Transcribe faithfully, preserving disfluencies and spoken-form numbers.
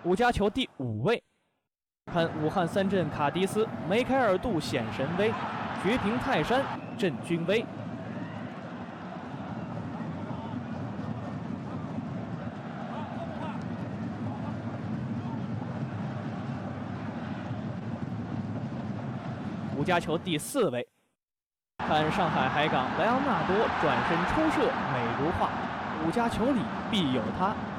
五家球第五位，看武汉三镇卡迪斯梅开二度显神威，绝平泰山振军威。五家球第四位，看上海海港莱昂纳多转身抽射美如画，五家球里必有他。